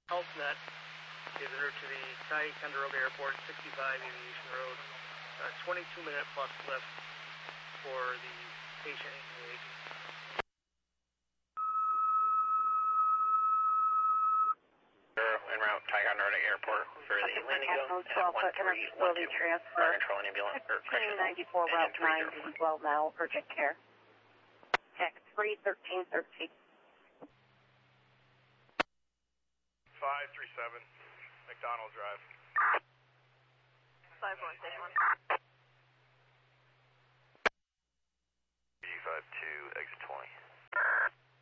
HealthNet is en route to the Ticonderoga Airport, 65 Aviation Road. 22-minute plus lift for the patient engaged. En route Ticonderoga Airport for the landing zone at 1312. Transfer. Control ambulance or 1394 Route 9 12 now, urgent care. Tech 31313. 537 McDonald Drive. 5161.